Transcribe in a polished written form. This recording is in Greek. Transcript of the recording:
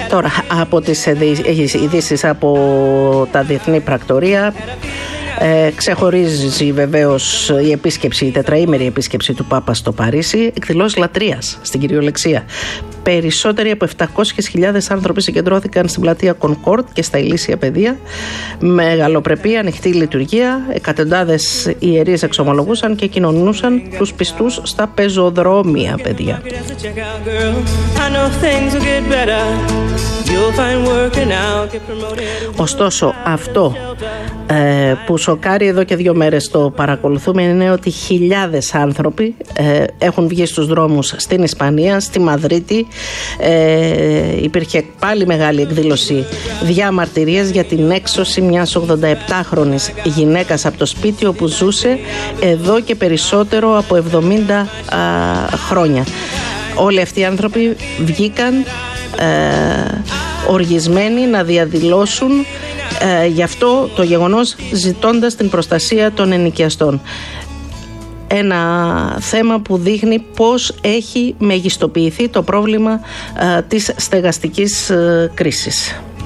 Τώρα, από τις ειδήσεις από τα διεθνή πρακτορία, ξεχωρίζει βεβαίως η τετραήμερη επίσκεψη του Πάπα στο Παρίσι, εκδηλώσεις λατρείας στην κυριολεξία. Περισσότεροι από 700.000 άνθρωποι συγκεντρώθηκαν στην πλατεία Κονκόρντ και στα ηλίσια πεδία. Μεγαλοπρεπή, ανοιχτή λειτουργία. Εκατοντάδες ιερείς εξομολογούσαν και κοινωνούσαν τους πιστούς στα πεζοδρόμια, παιδιά. Ωστόσο, αυτό που σοκάρει εδώ και 2 μέρες το παρακολουθούμε είναι ότι χιλιάδες άνθρωποι έχουν βγει στους δρόμους στην Ισπανία, στη Μαδρίτη. Υπήρχε πάλι μεγάλη εκδήλωση διαμαρτυρίας για την έξωση μιας 87χρονης γυναίκας από το σπίτι όπου ζούσε εδώ και περισσότερο από 70 χρόνια. Όλοι αυτοί οι άνθρωποι βγήκαν οργισμένοι να διαδηλώσουν γι' αυτό το γεγονός, ζητώντας την προστασία των ενοικιαστών. Ένα θέμα που δείχνει πώς έχει μεγιστοποιηθεί το πρόβλημα της στεγαστικής κρίσης.